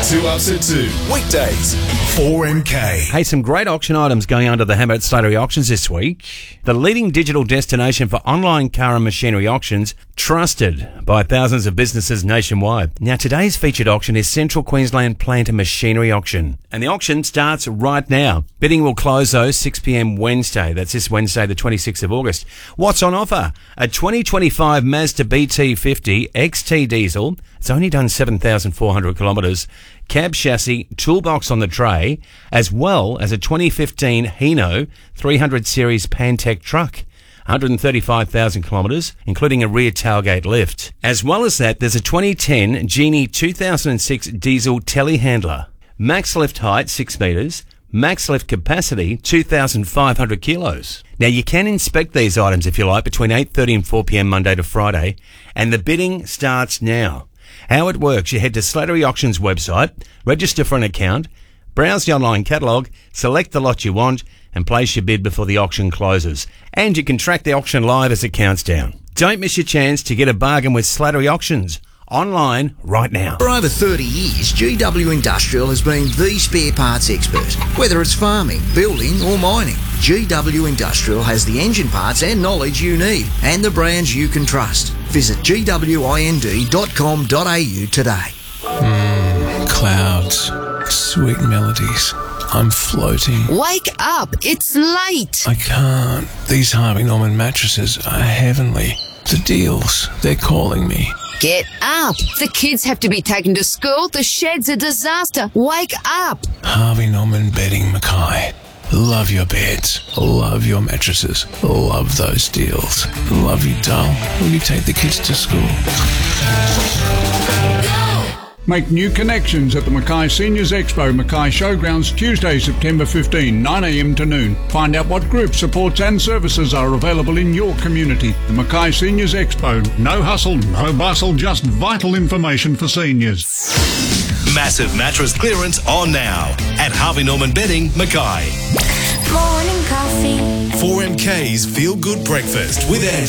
2 Ups at 2. Weekdays, 4MK. Hey, some great auction items going under the hammer at Slattery Auctions this week. The leading digital destination for online car and machinery auctions, trusted by thousands of businesses nationwide. Now, today's featured auction is Central Queensland Plant and Machinery Auction. And the auction starts right now. Bidding will close, though, 6 p.m. Wednesday. That's this Wednesday, the 26th of August. What's on offer? A 2025 Mazda BT50 XT diesel. It's only done 7,400 kilometres. Cab chassis, toolbox on the tray, as well as a 2015 Hino 300 series Pantech truck. 135,000 kilometres, including a rear tailgate lift. As well as that, there's a 2010 Genie 2006 diesel telehandler. Max lift height, 6 metres. Max lift capacity, 2,500 kilos. Now, you can inspect these items, if you like, between 8:30 and 4 p.m. Monday to Friday, and the bidding starts now. How it works, you head to Slattery Auctions website, register for an account, browse the online catalogue, select the lot you want, and place your bid before the auction closes. And you can track the auction live as it counts down. Don't miss your chance to get a bargain with Slattery Auctions. Online right now. For over 30 years, GW Industrial has been the spare parts expert. Whether it's farming, building or mining, GW Industrial has the engine parts and knowledge you need and the brands you can trust. Visit gwind.com.au today. Clouds, sweet melodies. I'm floating. Wake up, it's late. I can't. These Harvey Norman mattresses are heavenly. The deals, they're calling me. Get up. The kids have to be taken to school. The shed's a disaster. Wake up. Harvey Norman Bedding, Mackay. Love your beds. Love your mattresses. Love those deals. Love you, doll. Will you take the kids to school? Make new connections at the Mackay Seniors Expo, Mackay Showgrounds, Tuesday, September 15, 9am to noon. Find out what groups, supports and services are available in your community. The Mackay Seniors Expo. No hustle, no bustle, just vital information for seniors. Massive mattress clearance on now at Harvey Norman Bedding, Mackay. Morning coffee. 4MK's Feel Good Breakfast with Ange.